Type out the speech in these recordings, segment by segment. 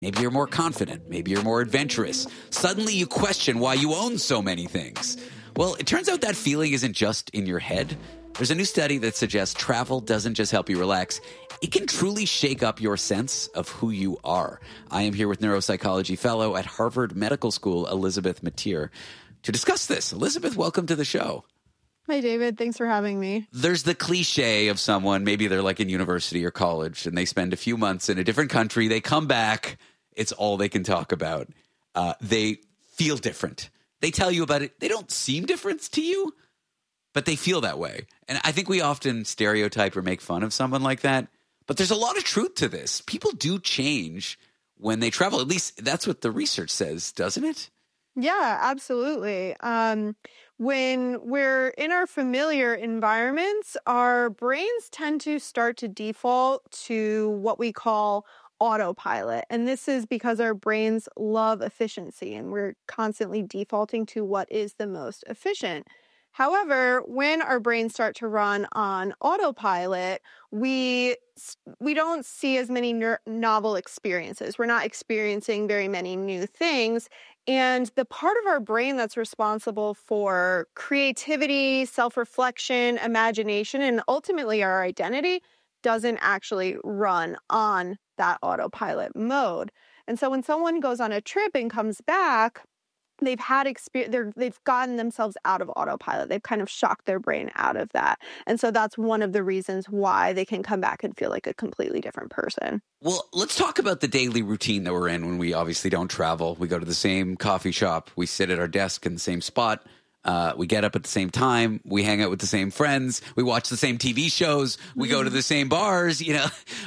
Maybe you're more confident. Maybe you're more adventurous. Suddenly you question why you own so many things. Well, it turns out that feeling isn't just in your head. There's a new study that suggests travel doesn't just help you relax. It can truly shake up your sense of who you are. I am here with neuropsychology fellow at Harvard Medical School, Elizabeth Mateer, to discuss this. Elizabeth, welcome to the show. Hi, David. Thanks for having me. There's the cliche of someone, maybe they're like in university or college, and they spend a few months in a different country. They come back. It's all they can talk about. They feel different. They tell you about it. They don't seem different to you, but they feel that way. And I think we often stereotype or make fun of someone like that. But there's a lot of truth to this. People do change when they travel. At least that's what the research says, doesn't it? Yeah, absolutely. When we're in our familiar environments, our brains tend to start to default to what we call autopilot. And this is because our brains love efficiency and we're constantly defaulting to what is the most efficient. However, when our brains start to run on autopilot, we don't see as many novel experiences. We're not experiencing very many new things. And the part of our brain that's responsible for creativity, self-reflection, imagination, and ultimately our identity doesn't actually run on that autopilot mode. And so when someone goes on a trip and comes back, they've gotten themselves out of autopilot. They've kind of shocked their brain out of that. And so that's one of the reasons why they can come back and feel like a completely different person. Well, let's talk about the daily routine that we're in when we obviously don't travel. We go to the same coffee shop. We sit at our desk in the same spot. We get up at the same time. We hang out with the same friends. We watch the same TV shows. We go to the same bars. You know,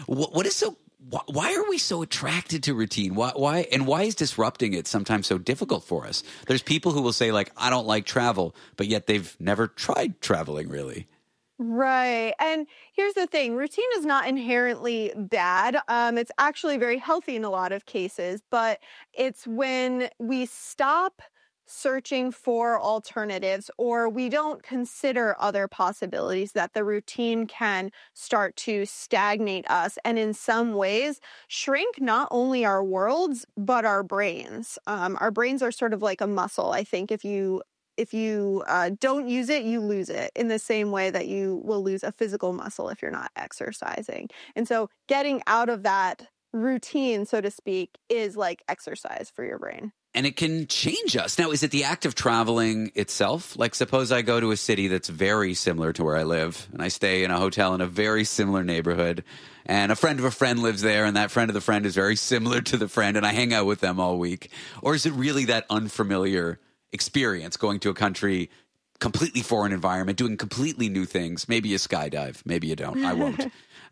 why are we so attracted to routine? Why is disrupting it sometimes so difficult for us? There's people who will say, like, I don't like travel, but yet they've never tried traveling, really. Right. And here's the thing. Routine is not inherently bad. It's actually very healthy in a lot of cases, but it's when we stop searching for alternatives or we don't consider other possibilities that the routine can start to stagnate us and in some ways shrink not only our worlds but our brains. Our brains are sort of like a muscle. I think if you don't use it, you lose it in the same way that you will lose a physical muscle if you're not exercising. And so getting out of that routine, so to speak, is like exercise for your brain. And it can change us. Now, is it the act of traveling itself? Like, suppose I go to a city that's very similar to where I live, and I stay in a hotel in a very similar neighborhood, and a friend of a friend lives there, and that friend of the friend is very similar to the friend, and I hang out with them all week. Or is it really that unfamiliar experience, going to a country, completely foreign environment, doing completely new things? Maybe you skydive, maybe you don't. I won't.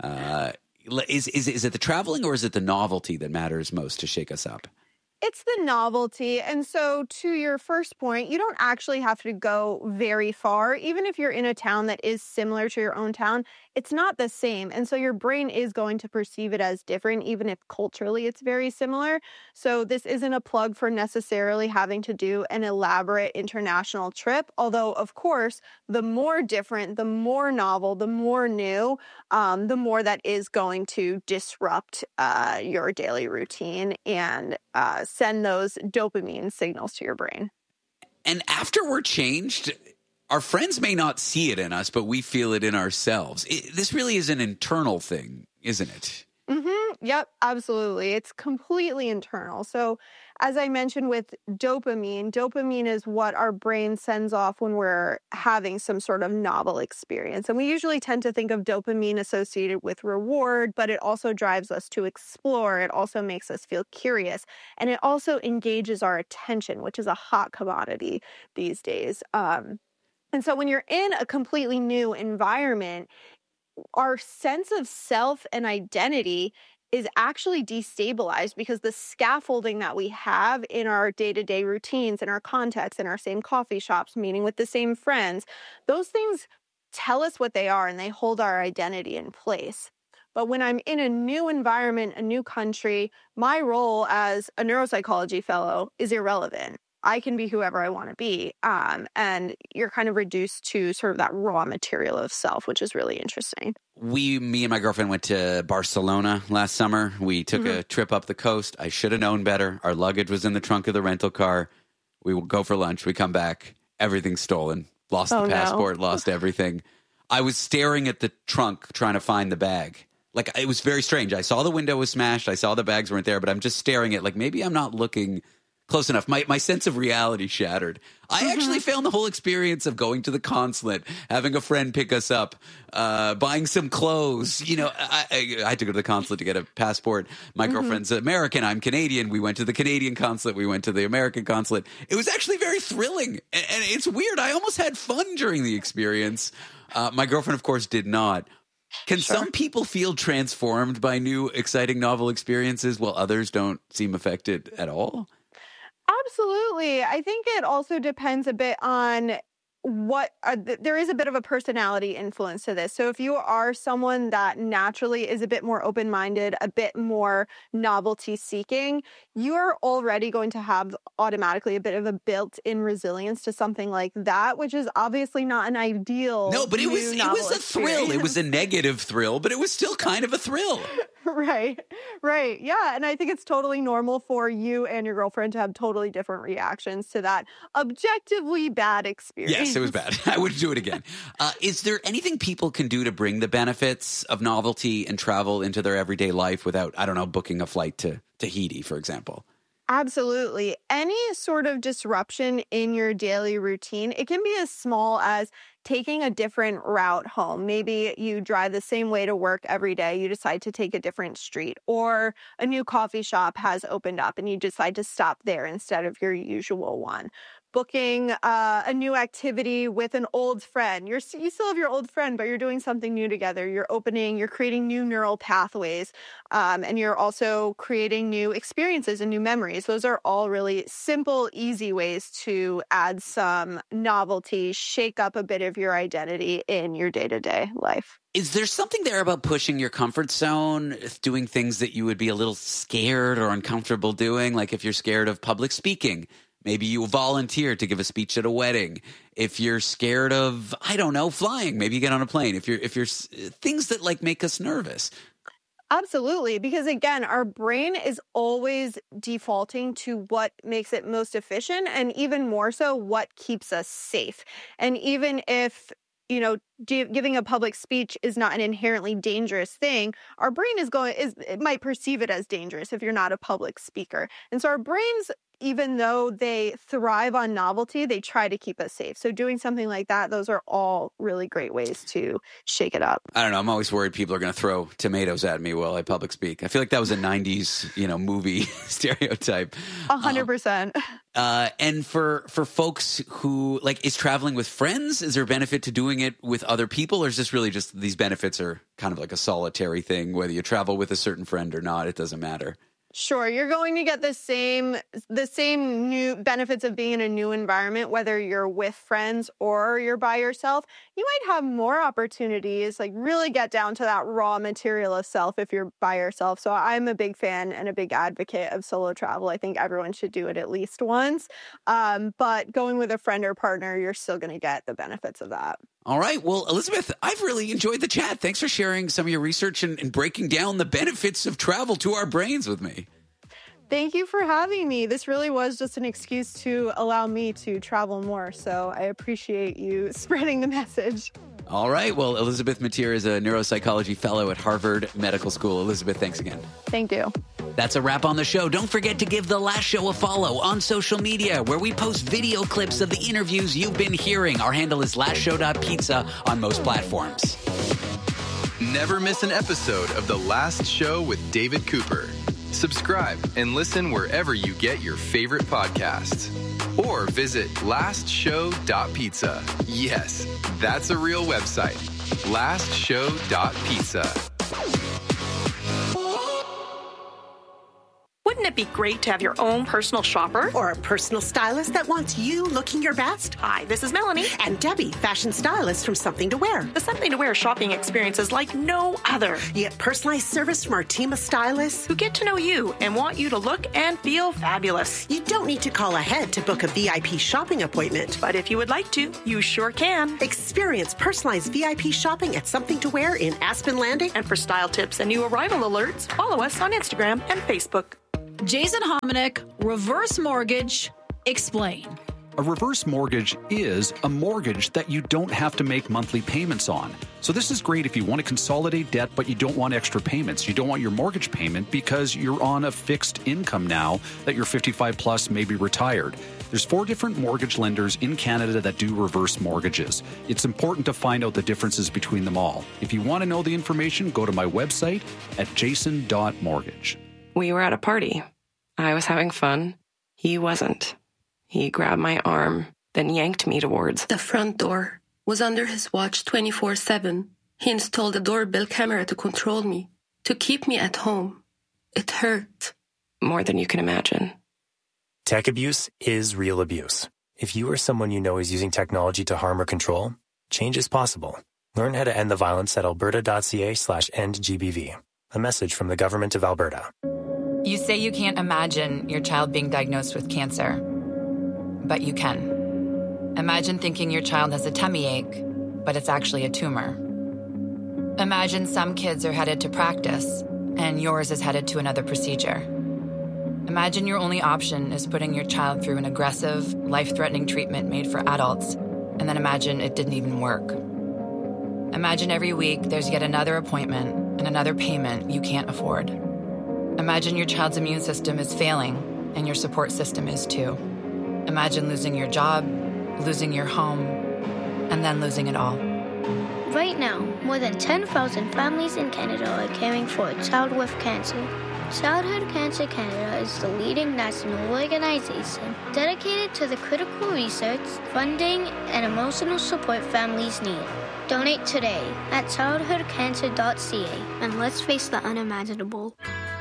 Is it the traveling or is it the novelty that matters most to shake us up? It's the novelty. And so to your first point, you don't actually have to go very far. Even if you're in a town that is similar to your own town, it's not the same. And so your brain is going to perceive it as different, even if culturally it's very similar. So this isn't a plug for necessarily having to do an elaborate international trip. Although, of course, the more different, the more novel, the more new, the more that is going to disrupt your daily routine and send those dopamine signals to your brain. And after we're changed, our friends may not see it in us, but we feel it in ourselves. This really is an internal thing, isn't it? Mm-hmm. Yep, absolutely. It's completely internal. So as I mentioned with dopamine is what our brain sends off when we're having some sort of novel experience. And we usually tend to think of dopamine associated with reward, but it also drives us to explore. It also makes us feel curious. And it also engages our attention, which is a hot commodity these days. And so when you're in a completely new environment, our sense of self and identity is actually destabilized because the scaffolding that we have in our day-to-day routines, in our context, in our same coffee shops, meeting with the same friends, those things tell us what they are and they hold our identity in place. But when I'm in a new environment, a new country, my role as a neuropsychology fellow is irrelevant. I can be whoever I want to be. And you're kind of reduced to sort of that raw material of self, which is really interesting. Me and my girlfriend went to Barcelona last summer. We took a trip up the coast. I should have known better. Our luggage was in the trunk of the rental car. We will go for lunch. We come back. Everything's stolen. Lost the passport, lost everything. I was staring at the trunk trying to find the bag. Like, it was very strange. I saw the window was smashed. I saw the bags weren't there, but I'm just staring at, like, maybe I'm not looking close enough. My sense of reality shattered. I actually found the whole experience of going to the consulate, having a friend pick us up, buying some clothes. You know, I had to go to the consulate to get a passport. My girlfriend's American. I'm Canadian. We went to the Canadian consulate. We went to the American consulate. It was actually very thrilling. And it's weird. I almost had fun during the experience. My girlfriend, of course, did not. Can some people feel transformed by new, exciting, novel experiences while others don't seem affected at all? Absolutely. I think it also depends a bit on there is a bit of a personality influence to this. So if you are someone that naturally is a bit more open-minded, a bit more novelty seeking, you are already going to have automatically a bit of a built-in resilience to something like that, which is obviously not an ideal. No, but it was a thrill. It was a negative thrill, but it was still kind of a thrill. Right. Yeah. And I think it's totally normal for you and your girlfriend to have totally different reactions to that objectively bad experience. Yes, it was bad. I wouldn't do it again. Is there anything people can do to bring the benefits of novelty and travel into their everyday life without, I don't know, booking a flight to Tahiti, for example? Absolutely. Any sort of disruption in your daily routine, it can be as small as taking a different route home. Maybe you drive the same way to work every day. You decide to take a different street, or a new coffee shop has opened up and you decide to stop there instead of your usual one. Booking a new activity with an old friend. You still have your old friend, but you're doing something new together. You're creating new neural pathways, and you're also creating new experiences and new memories. Those are all really simple, easy ways to add some novelty, shake up a bit of your identity in your day-to-day life. Is there something there about pushing your comfort zone, doing things that you would be a little scared or uncomfortable doing? Like if you're scared of public speaking, maybe you volunteer to give a speech at a wedding. If you're scared of, I don't know, flying, maybe you get on a plane. If you're things that like make us nervous. Absolutely. Because again, our brain is always defaulting to what makes it most efficient, and even more so what keeps us safe. And even if giving a public speech is not an inherently dangerous thing, our brain it might perceive it as dangerous if you're not a public speaker. And so our brains, even though they thrive on novelty, they try to keep us safe. So doing something like that, those are all really great ways to shake it up. I don't know. I'm always worried people are going to throw tomatoes at me while I public speak. I feel like that was a 90s, movie stereotype. 100%. And for folks who is traveling with friends, is there a benefit to doing it with other people, or is this really just these benefits are kind of like a solitary thing, whether you travel with a certain friend or not, it doesn't matter? Sure, you're going to get the same new benefits of being in a new environment, whether you're with friends or you're by yourself. You might have more opportunities, really get down to that raw material of self if you're by yourself. So I'm a big fan and a big advocate of solo travel. I think everyone should do it at least once. But going with a friend or partner, you're still going to get the benefits of that. All right. Well, Elizabeth, I've really enjoyed the chat. Thanks for sharing some of your research and breaking down the benefits of travel to our brains with me. Thank you for having me. This really was just an excuse to allow me to travel more. So I appreciate you spreading the message. All right. Well, Elizabeth Mateer is a neuropsychology fellow at Harvard Medical School. Elizabeth, thanks again. Thank you. That's a wrap on the show. Don't forget to give The Last Show a follow on social media, where we post video clips of the interviews you've been hearing. Our handle is lastshow.pizza on most platforms. Never miss an episode of The Last Show with David Cooper. Subscribe and listen wherever you get your favorite podcasts. Or visit lastshow.pizza. Yes, that's a real website. Lastshow.pizza. Wouldn't it it be great to have your own personal shopper? Or a personal stylist that wants you looking your best? Hi, this is Melanie. And Debbie, fashion stylist from Something to Wear. The Something to Wear shopping experience is like no other. You get personalized service from our team of stylists who get to know you and want you to look and feel fabulous. You don't need to call ahead to book a VIP shopping appointment. But if you would like to, you sure can. Experience personalized VIP shopping at Something to Wear in Aspen Landing. And for style tips and new arrival alerts, follow us on Instagram and Facebook. Jason Hominick, Reverse Mortgage, explain. A reverse mortgage is a mortgage that you don't have to make monthly payments on. So this is great if you want to consolidate debt, but you don't want extra payments. You don't want your mortgage payment because you're on a fixed income now that you're 55 plus, maybe retired. There's 4 different mortgage lenders in Canada that do reverse mortgages. It's important to find out the differences between them all. If you want to know the information, go to my website at jason.mortgage. We were at a party. I was having fun. He wasn't. He grabbed my arm, then yanked me towards the front door. Was under his watch 24/7. He installed a doorbell camera to control me, to keep me at home. It hurt. More than you can imagine. Tech abuse is real abuse. If you or someone you know is using technology to harm or control, change is possible. Learn how to end the violence at alberta.ca/endgbv. A message from the Government of Alberta. You say you can't imagine your child being diagnosed with cancer, but you can. Imagine thinking your child has a tummy ache, but it's actually a tumor. Imagine some kids are headed to practice, and yours is headed to another procedure. Imagine your only option is putting your child through an aggressive, life-threatening treatment made for adults, and then imagine it didn't even work. Imagine every week there's yet another appointment and another payment you can't afford. Imagine your child's immune system is failing, and your support system is too. Imagine losing your job, losing your home, and then losing it all. Right now, more than 10,000 families in Canada are caring for a child with cancer. Childhood Cancer Canada is the leading national organization dedicated to the critical research, funding, and emotional support families need. Donate today at childhoodcancer.ca and let's face the unimaginable.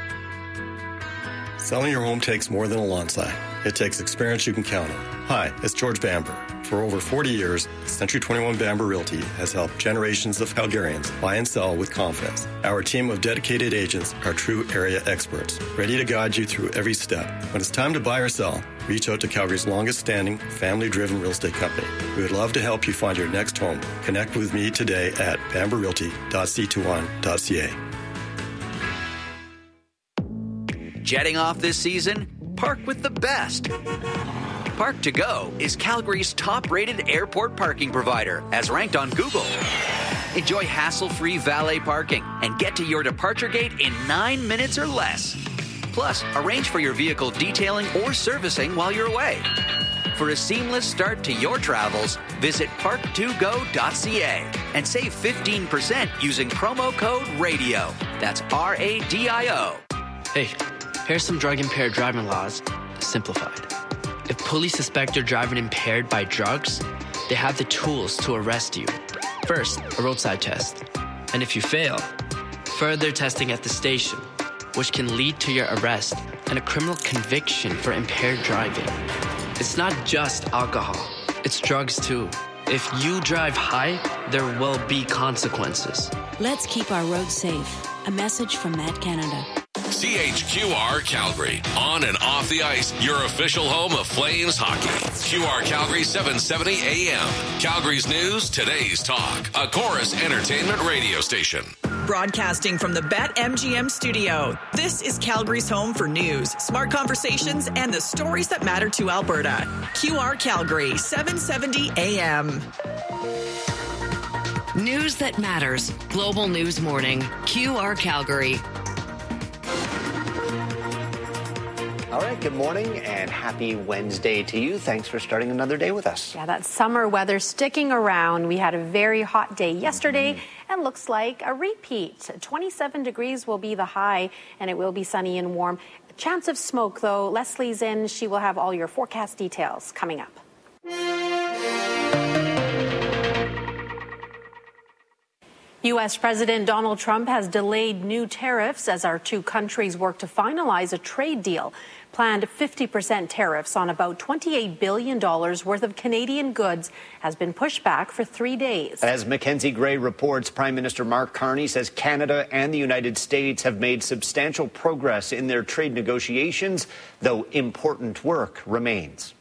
Selling your home takes more than a lawn sign. It takes experience you can count on. Hi, it's George Bamber. For over 40 years, Century 21 Bamber Realty has helped generations of Calgarians buy and sell with confidence. Our team of dedicated agents are true area experts, ready to guide you through every step. When it's time to buy or sell, reach out to Calgary's longest-standing, family-driven real estate company. We would love to help you find your next home. Connect with me today at bamberrealty.c21.ca. Jetting off this season? Park with the best. Park to Go is Calgary's top-rated airport parking provider, as ranked on Google. Enjoy hassle-free valet parking and get to your departure gate in 9 minutes or less. Plus, arrange for your vehicle detailing or servicing while you're away. For a seamless start to your travels, visit park2go.ca and save 15% using promo code RADIO. That's RADIO. Hey, here's some drug-impaired driving laws, simplified. If police suspect you're driving impaired by drugs, they have the tools to arrest you. First, a roadside test. And if you fail, further testing at the station, which can lead to your arrest and a criminal conviction for impaired driving. It's not just alcohol, it's drugs too. If you drive high, there will be consequences. Let's keep our roads safe. A message from Met Canada. CHQR Calgary. On and off the ice, your official home of Flames hockey. QR Calgary 770 AM. Calgary's news, today's talk. A Chorus Entertainment radio station. Broadcasting from the BetMGM studio. This is Calgary's home for news, smart conversations, and the stories that matter to Alberta. QR Calgary 770 AM. News that matters. Global News Morning. QR Calgary. All right, good morning and happy Wednesday to you. Thanks for starting another day with us. Yeah, that summer weather sticking around. We had a very hot day yesterday and looks like a repeat. 27 degrees will be the high and it will be sunny and warm. A chance of smoke though. Leslie's in. She will have all your forecast details coming up. U.S. President Donald Trump has delayed new tariffs as our two countries work to finalize a trade deal. Planned 50% tariffs on about $28 billion worth of Canadian goods has been pushed back for 3 days. As Mackenzie Gray reports, Prime Minister Mark Carney says Canada and the United States have made substantial progress in their trade negotiations, though important work remains.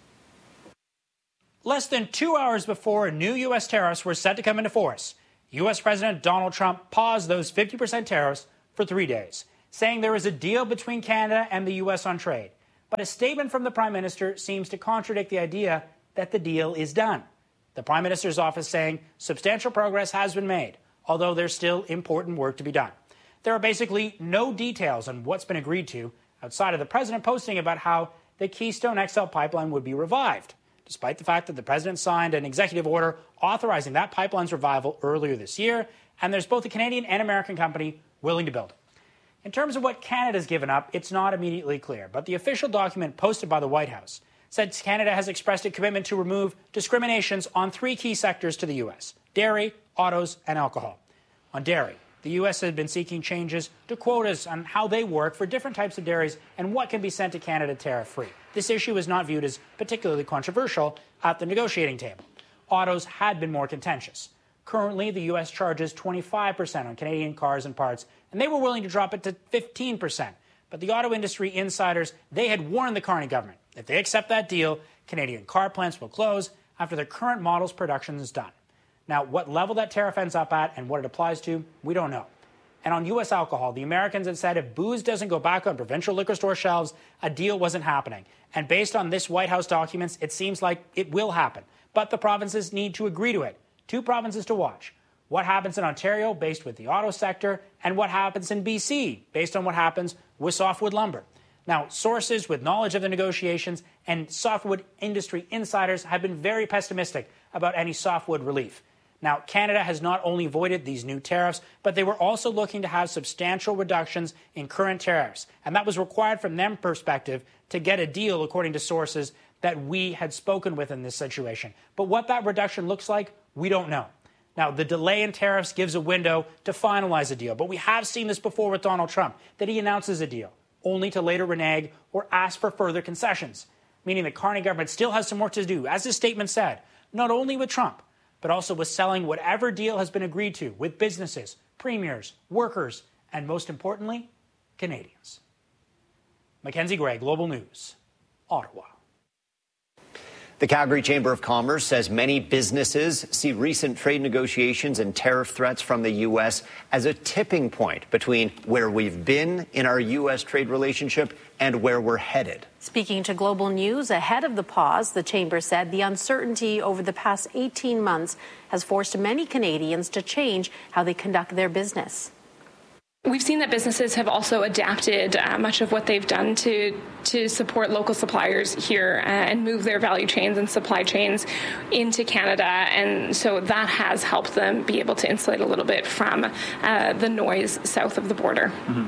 Less than 2 hours before new U.S. tariffs were set to come into force, U.S. President Donald Trump paused those 50% tariffs for 3 days, saying there is a deal between Canada and the U.S. on trade. But a statement from the Prime Minister seems to contradict the idea that the deal is done. The Prime Minister's office saying substantial progress has been made, although there's still important work to be done. There are basically no details on what's been agreed to outside of the President posting about how the Keystone XL pipeline would be revived, despite the fact that the President signed an executive order authorizing that pipeline's revival earlier this year, and there's both a Canadian and American company willing to build it. In terms of what Canada's given up, it's not immediately clear, but the official document posted by the White House said Canada has expressed a commitment to remove discriminations on 3 key sectors to the U.S.: dairy, autos, and alcohol. On dairy, the U.S. has been seeking changes to quotas on how they work for different types of dairies and what can be sent to Canada tariff-free. This issue is not viewed as particularly controversial at the negotiating table. Autos had been more contentious. Currently, the U.S. charges 25% on Canadian cars and parts, and they were willing to drop it to 15%. But the auto industry insiders, they had warned the Carney government, if they accept that deal, Canadian car plants will close after their current model's production is done. Now, what level that tariff ends up at and what it applies to, we don't know. And on U.S. alcohol, the Americans have said if booze doesn't go back on provincial liquor store shelves, a deal wasn't happening. And based on this White House documents, it seems like it will happen. But the provinces need to agree to it. 2 provinces to watch. What happens in Ontario based with the auto sector, and what happens in BC based on what happens with softwood lumber. Now, sources with knowledge of the negotiations and softwood industry insiders have been very pessimistic about any softwood relief. Now, Canada has not only avoided these new tariffs, but they were also looking to have substantial reductions in current tariffs. And that was required from their perspective to get a deal, according to sources that we had spoken with in this situation. But what that reduction looks like, we don't know. Now, the delay in tariffs gives a window to finalize a deal. But we have seen this before with Donald Trump, that he announces a deal, only to later renege or ask for further concessions, meaning the Carney government still has some work to do, as his statement said, not only with Trump, but also with selling whatever deal has been agreed to with businesses, premiers, workers, and most importantly, Canadians. Mackenzie Gray, Global News, Ottawa. The Calgary Chamber of Commerce says many businesses see recent trade negotiations and tariff threats from the U.S. as a tipping point between where we've been in our U.S. trade relationship and where we're headed. Speaking to Global News ahead of the pause, the Chamber said the uncertainty over the past 18 months has forced many Canadians to change how they conduct their business. We've seen that businesses have also adapted much of what they've done to support local suppliers here and move their value chains and supply chains into Canada. And so that has helped them be able to insulate a little bit from the noise south of the border. Mm-hmm.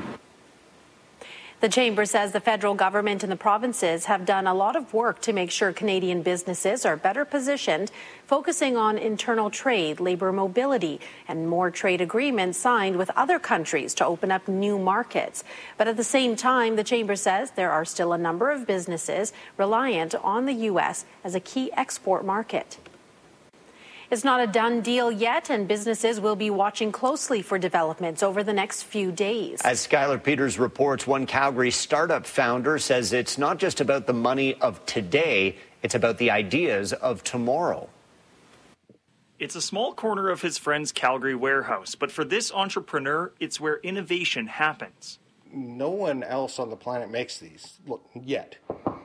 The Chamber says the federal government and the provinces have done a lot of work to make sure Canadian businesses are better positioned, focusing on internal trade, labor mobility, and more trade agreements signed with other countries to open up new markets. But at the same time, the Chamber says there are still a number of businesses reliant on the U.S. as a key export market. It's not a done deal yet, and businesses will be watching closely for developments over the next few days. As Skylar Peters reports, one Calgary startup founder says it's not just about the money of today, it's about the ideas of tomorrow. It's a small corner of his friend's Calgary warehouse, but for this entrepreneur, it's where innovation happens. No one else on the planet makes these, yet.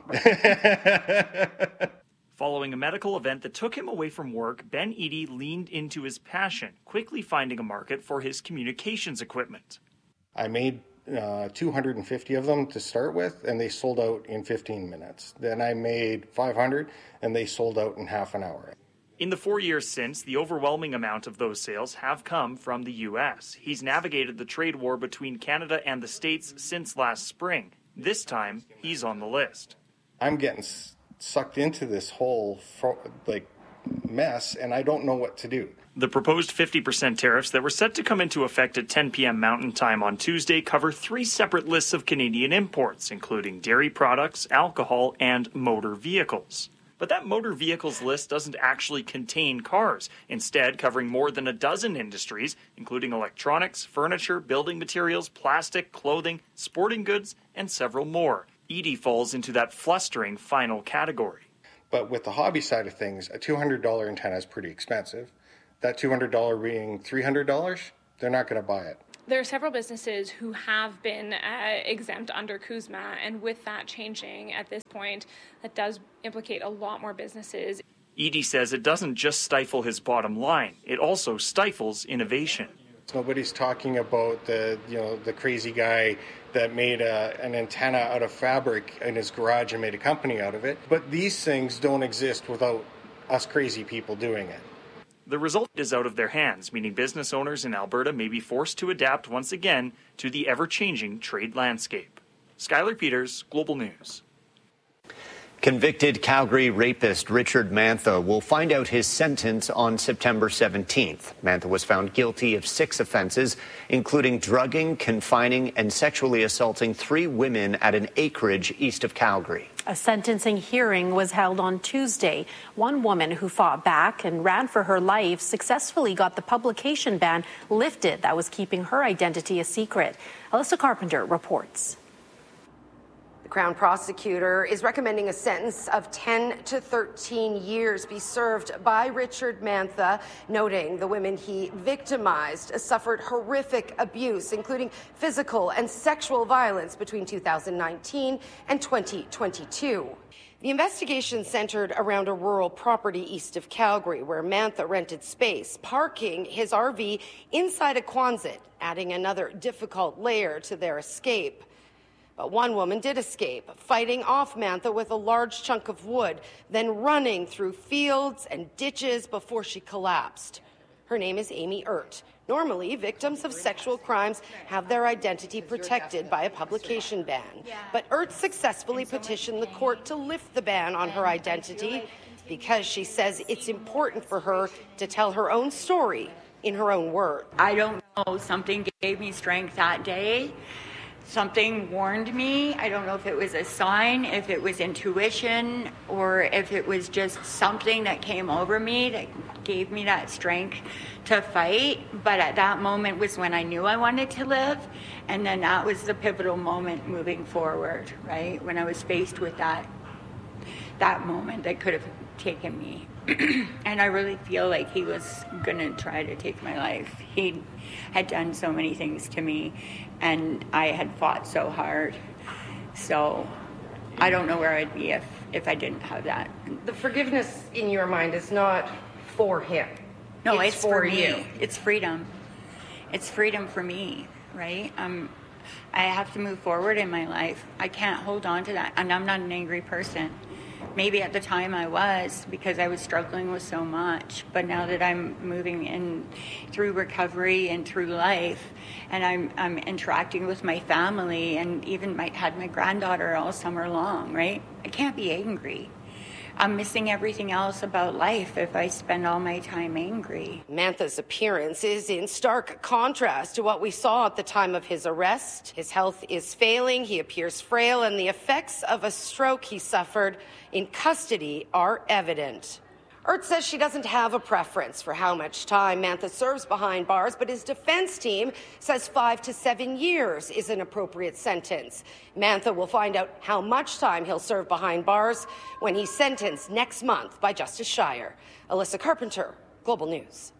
Following a medical event that took him away from work, Ben Eady leaned into his passion, quickly finding a market for his communications equipment. I made 250 of them to start with, and they sold out in 15 minutes. Then I made 500, and they sold out in half an hour. In the 4 years since, the overwhelming amount of those sales have come from the U.S. He's navigated the trade war between Canada and the States since last spring. This time, he's on the list. I'm getting sucked into this whole mess, and I don't know what to do. The proposed 50% tariffs that were set to come into effect at 10 p.m. Mountain Time on Tuesday cover 3 separate lists of Canadian imports, including dairy products, alcohol, and motor vehicles. But that motor vehicles list doesn't actually contain cars, instead covering more than a dozen industries, including electronics, furniture, building materials, plastic, clothing, sporting goods, and several more. Edie falls into that flustering final category. But with the hobby side of things, a $200 antenna is pretty expensive. That $200 being $300, they're not going to buy it. There are several businesses who have been exempt under CUSMA, and with that changing at this point, that does implicate a lot more businesses. Edie says it doesn't just stifle his bottom line, it also stifles innovation. Nobody's talking about the crazy guy that made an antenna out of fabric in his garage and made a company out of it. But these things don't exist without us crazy people doing it. The result is out of their hands, meaning business owners in Alberta may be forced to adapt once again to the ever-changing trade landscape. Skylar Peters, Global News. Convicted Calgary rapist Richard Mantha will find out his sentence on September 17th. Mantha was found guilty of 6 offenses, including drugging, confining, and sexually assaulting 3 women at an acreage east of Calgary. A sentencing hearing was held on Tuesday. One woman who fought back and ran for her life successfully got the publication ban lifted that was keeping her identity a secret. Alyssa Carpenter reports. The Crown prosecutor is recommending a sentence of 10 to 13 years be served by Richard Mantha, noting the women he victimized suffered horrific abuse, including physical and sexual violence between 2019 and 2022. The investigation centered around a rural property east of Calgary where Mantha rented space, parking his RV inside a Quonset, adding another difficult layer to their escape. But one woman did escape, fighting off Mantha with a large chunk of wood, then running through fields and ditches before she collapsed. Her name is Amy Ert. Normally, victims of sexual crimes have their identity protected by a publication ban. But Ert successfully petitioned the court to lift the ban on her identity because she says it's important for her to tell her own story in her own words. I don't know, something gave me strength that day. Something warned me. I don't know if it was a sign, if it was intuition, or if it was just something that came over me that gave me that strength to fight. But at that moment was when I knew I wanted to live. And then that was the pivotal moment moving forward, right? When I was faced with that moment that could have taken me. And I really feel like he was going to try to take my life. He had done so many things to me, and I had fought so hard. So I don't know where I'd be if I didn't have that. The forgiveness in your mind is not for him. No, it's for you. me. It's freedom. It's freedom for me, right? I have to move forward in my life. I can't hold on to that, and I'm not an angry person. Maybe at the time I was, because I was struggling with so much. But now that I'm moving in through recovery and through life, and I'm interacting with my family, and even had my granddaughter all summer long, right? I can't be angry. I'm missing everything else about life if I spend all my time angry. Mantha's appearance is in stark contrast to what we saw at the time of his arrest. His health is failing, he appears frail, and the effects of a stroke he suffered in custody are evident. Ert says she doesn't have a preference for how much time Mantha serves behind bars, but his defense team says 5 to 7 years is an appropriate sentence. Mantha will find out how much time he'll serve behind bars when he's sentenced next month by Justice Shire. Alyssa Carpenter, Global News.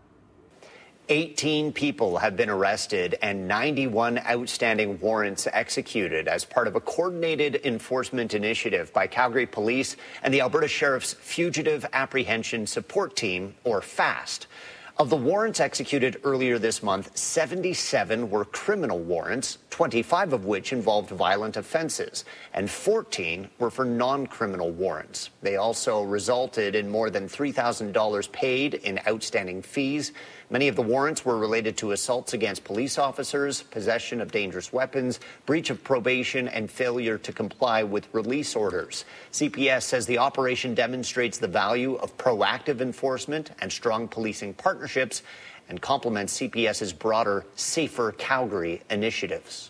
18 people have been arrested and 91 outstanding warrants executed as part of a coordinated enforcement initiative by Calgary Police and the Alberta Sheriff's Fugitive Apprehension Support Team, or FAST. Of the warrants executed earlier this month, 77 were criminal warrants, 25 of which involved violent offenses, and 14 were for non-criminal warrants. They also resulted in more than $3,000 paid in outstanding fees. Many of the warrants were related to assaults against police officers, possession of dangerous weapons, breach of probation, and failure to comply with release orders. CPS says the operation demonstrates the value of proactive enforcement and strong policing partnerships and complements CPS's broader Safer Calgary initiatives.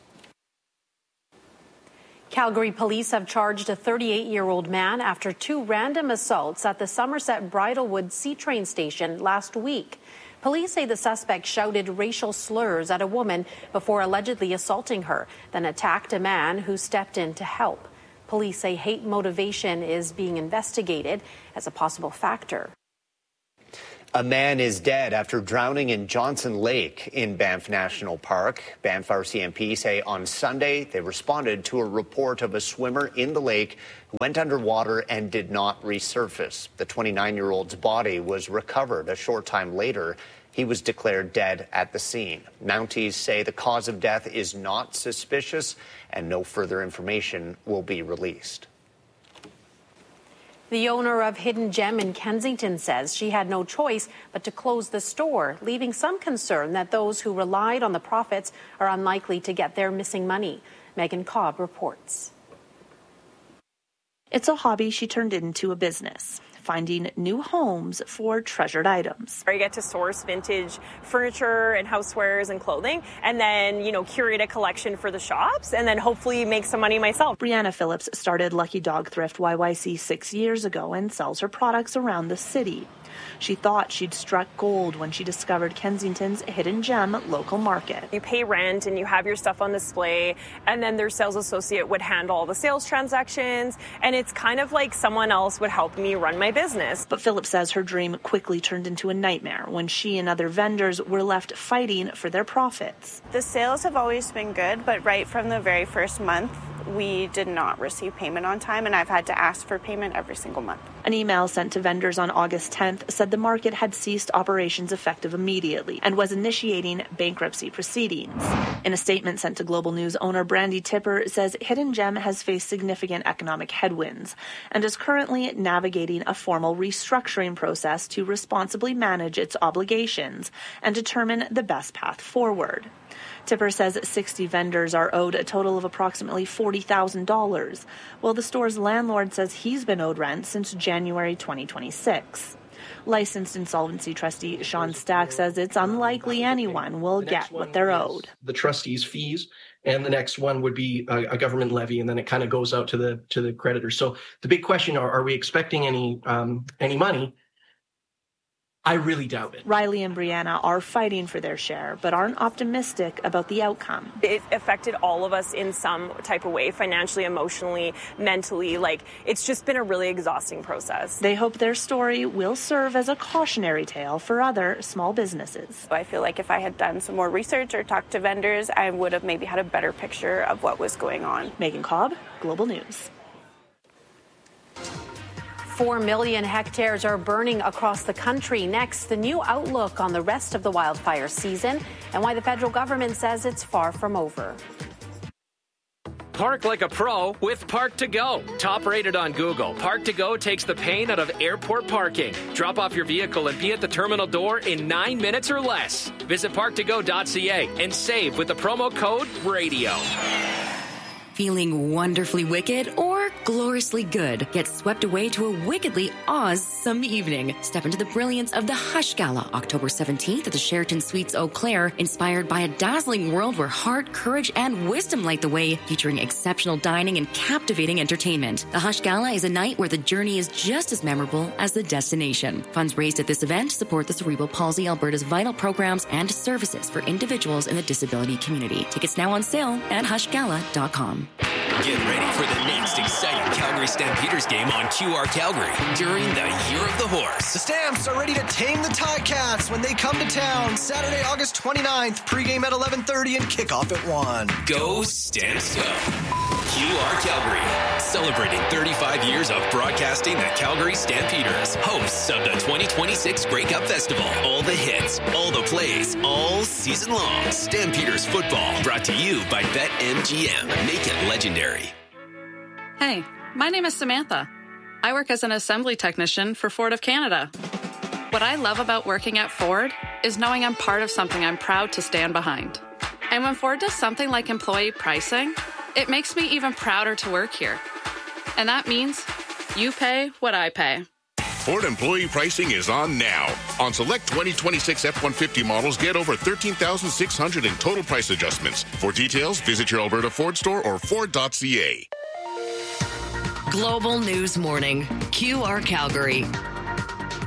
Calgary police have charged a 38-year-old man after 2 random assaults at the Somerset Bridlewood C-train station last week. Police say the suspect shouted racial slurs at a woman before allegedly assaulting her, then attacked a man who stepped in to help. Police say hate motivation is being investigated as a possible factor. A man is dead after drowning in Johnson Lake in Banff National Park. Banff RCMP say on Sunday they responded to a report of a swimmer in the lake who went underwater and did not resurface. The 29-year-old's body was recovered a short time later. He was declared dead at the scene. Mounties say the cause of death is not suspicious and no further information will be released. The owner of Hidden Gem in Kensington says she had no choice but to close the store, leaving some concern that those who relied on the profits are unlikely to get their missing money. Megan Cobb reports. It's a hobby she turned into a business, finding new homes for treasured items. I get to source vintage furniture and housewares and clothing and then, curate a collection for the shops and then hopefully make some money myself. Brianna Phillips started Lucky Dog Thrift YYC 6 years ago and sells her products around the city. She thought she'd struck gold when she discovered Kensington's Hidden Gem local market. You pay rent and you have your stuff on display, and then their sales associate would handle all the sales transactions, and it's kind of like someone else would help me run my business. But Phillips says her dream quickly turned into a nightmare when she and other vendors were left fighting for their profits. The sales have always been good, but right from the very first month, we did not receive payment on time, and I've had to ask for payment every single month. An email sent to vendors on August 10th said the market had ceased operations effective immediately and was initiating bankruptcy proceedings. In a statement sent to Global News, owner Brandy Tipper says Hidden Gem has faced significant economic headwinds and is currently navigating a formal restructuring process to responsibly manage its obligations and determine the best path forward. Tipper says 60 vendors are owed a total of approximately $40,000, while the store's landlord says he's been owed rent since January 2026. Licensed insolvency trustee Sean Stack says it's unlikely anyone will get what they're owed. The trustees' fees, and the next one would be a government levy, and then it kind of goes out to the creditors. So the big question: are we expecting any money? I really doubt it. Riley and Brianna are fighting for their share, but aren't optimistic about the outcome. It affected all of us in some type of way, financially, emotionally, mentally. It's just been a really exhausting process. They hope their story will serve as a cautionary tale for other small businesses. I feel like if I had done some more research or talked to vendors, I would have maybe had a better picture of what was going on. Megan Cobb, Global News. 4 million hectares are burning across the country. Next, the new outlook on the rest of the wildfire season and why the federal government says it's far from over. Park like a pro with Park to Go. Top rated on Google, Park to Go takes the pain out of airport parking. Drop off your vehicle and be at the terminal door in 9 minutes or less. Visit parktogo.ca and save with the promo code RADIO. Feeling wonderfully wicked or gloriously good? Get swept away to a wickedly awesome evening. Step into the brilliance of the Hush Gala, October 17th at the Sheraton Suites Eau Claire, inspired by a dazzling world where heart, courage, and wisdom light the way, featuring exceptional dining and captivating entertainment. The Hush Gala is a night where the journey is just as memorable as the destination. Funds raised at this event support the Cerebral Palsy Alberta's vital programs and services for individuals in the disability community. Tickets now on sale at hushgala.com. Get ready for the next exciting Calgary Stampeders game on QR Calgary during the Year of the Horse. The Stamps are ready to tame the Ticats when they come to town Saturday, August 29th. Pregame at 11:30 and kickoff at 1. Go Stamps Go. QR Calgary, celebrating 35 years of broadcasting the Calgary Stampeders, hosts of the 2026 Grey Cup Festival. All the hits, all the plays, all season long. Stampeders football, brought to you by BetMGM. Make it legendary. Hey, my name is Samantha. I work as an assembly technician for Ford of Canada. What I love about working at Ford is knowing I'm part of something I'm proud to stand behind. And when Ford does something like employee pricing, it makes me even prouder to work here. And that means you pay what I pay. Ford employee pricing is on now. On select 2026 F-150 models, get over $13,600 in total price adjustments. For details, visit your Alberta Ford store or Ford.ca. Global News Morning, QR Calgary.